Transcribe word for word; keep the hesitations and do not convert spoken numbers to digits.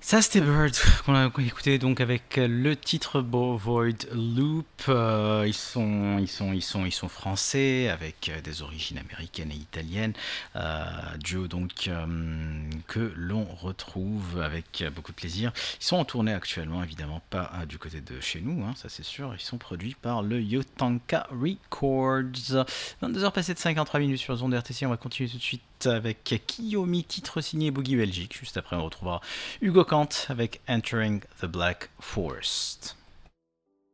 Ça, c'était Bird, qu'on a écouté donc avec le titre Bo- Void Loop. Euh, ils, sont, ils, sont, ils, sont, ils sont français avec des origines américaines et italiennes. Euh, duo donc euh, que l'on retrouve avec beaucoup de plaisir. Ils sont en tournée actuellement, évidemment pas euh, du côté de chez nous, hein, ça c'est sûr. Ils sont produits par le Yotanka Records. vingt-deux heures passées de cinquante-trois minutes sur les ondes R T C. On va continuer tout de suite avec Kiyomi, titre signé Boogie Belgique. Juste après, on retrouvera Hugo Kant avec Entering the Black Forest.